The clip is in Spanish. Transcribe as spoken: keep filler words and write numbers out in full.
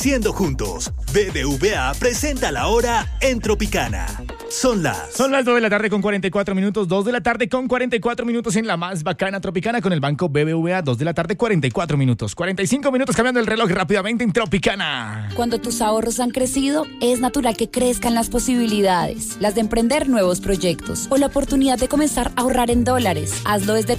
Siendo juntos, B B V A presenta la hora en Tropicana. Son las... Son las dos de la tarde con cuarenta y cuatro minutos, dos de la tarde con cuarenta y cuatro minutos en la más bacana Tropicana con el banco B B V A, dos de la tarde, cuarenta y cuatro minutos, cuarenta y cinco minutos cambiando el reloj rápidamente en Tropicana. Cuando tus ahorros han crecido, es natural que crezcan las posibilidades, las de emprender nuevos proyectos o la oportunidad de comenzar a ahorrar en dólares. Hazlo desde